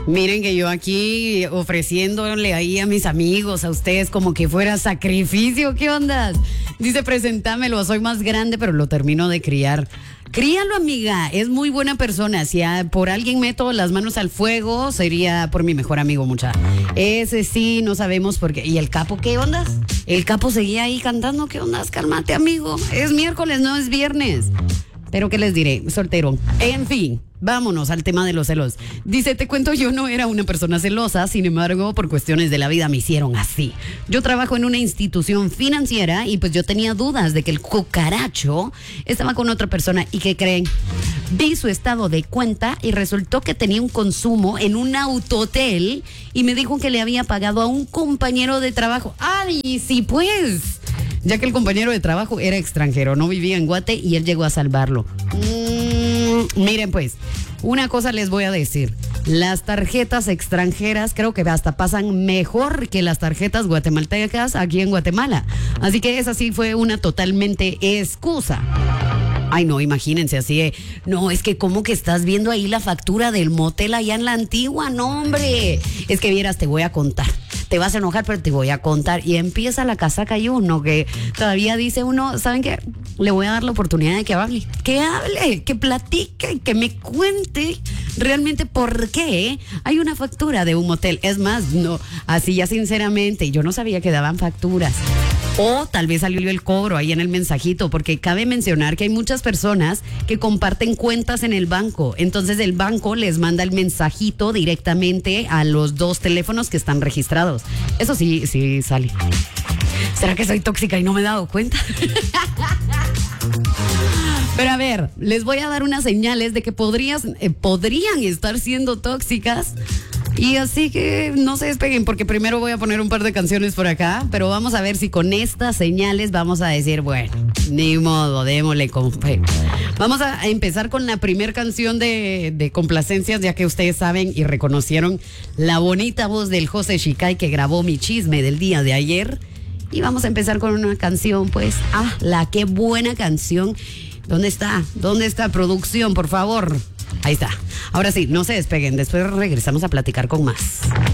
Miren que yo aquí ofreciéndole ahí a mis amigos, a ustedes, como que fuera sacrificio. ¿Qué ondas? Dice, presentámelo, soy más grande, pero lo termino de criar. Críalo, amiga, es muy buena persona. Si por alguien meto las manos al fuego, sería por mi mejor amigo, mucha. Ese sí, no sabemos por qué. ¿Y el capo qué ondas? El capo seguía ahí cantando, ¿qué ondas? Cálmate, amigo. Es miércoles, no es viernes. Pero ¿qué les diré? Soltero. En fin, vámonos al tema de los celos. Dice, te cuento, yo no era una persona celosa, sin embargo, por cuestiones de la vida me hicieron así. Yo trabajo en una institución financiera y pues yo tenía dudas de que el cucaracho estaba con otra persona. ¿Y qué creen? Vi su estado de cuenta y resultó que tenía un consumo en un autohotel y me dijo que le había pagado a un compañero de trabajo. ¡Ay, sí pues! Ya que el compañero de trabajo era extranjero, no vivía en Guate y él llegó a salvarlo. Miren pues, una cosa les voy a decir. Las tarjetas extranjeras creo que hasta pasan mejor que las tarjetas guatemaltecas aquí en Guatemala. Así que esa sí fue una totalmente excusa. Ay, no, imagínense así. No, es que como que estás viendo ahí la factura del motel allá en la Antigua. No, hombre. Es que vieras, te voy a contar. Te vas a enojar, pero te voy a contar. Y empieza la casaca y uno que todavía dice uno, ¿saben qué? Le voy a dar la oportunidad de que hable. Que hable, que platique, que me cuente realmente por qué hay una factura de un motel. Es más, no, así ya sinceramente, yo no sabía que daban facturas. O tal vez salió el cobro ahí en el mensajito, porque cabe mencionar que hay muchas personas que comparten cuentas en el banco. Entonces el banco les manda el mensajito directamente a los dos teléfonos que están registrados. Eso sí, sí sale. ¿Será que soy tóxica y no me he dado cuenta? Pero a ver, les voy a dar unas señales de que podrían estar siendo tóxicas. Y así que no se despeguen, porque primero voy a poner un par de canciones por acá, pero vamos a ver si con estas señales vamos a decir, bueno, ni modo, démosle con fe. Vamos a empezar con la primer canción de complacencias, ya que ustedes saben y reconocieron la bonita voz del José Shicay que grabó mi chisme del día de ayer. Y vamos a empezar con una canción, pues, qué buena canción. ¿Dónde está? ¿Dónde está producción, por favor? Ahí está. Ahora sí, no se despeguen. Después regresamos a platicar con más.